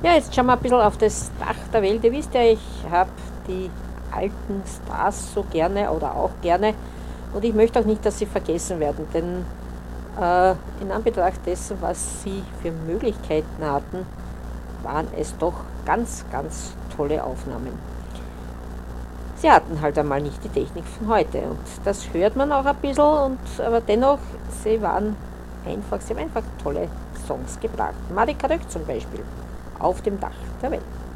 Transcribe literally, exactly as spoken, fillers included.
Ja, jetzt schauen wir ein bisschen auf das Dach der Welt. Ihr wisst ja, ich habe die alten Stars so gerne oder auch gerne und ich möchte auch nicht, dass sie vergessen werden, denn äh, in Anbetracht dessen, was sie für Möglichkeiten hatten, waren es doch ganz, ganz tolle Aufnahmen. Sie hatten halt einmal nicht die Technik von heute und das hört man auch ein bisschen, und, aber dennoch, sie waren einfach, sie haben einfach tolle Songs gebracht. Marika Röck zum Beispiel, auf dem Dach der Welt.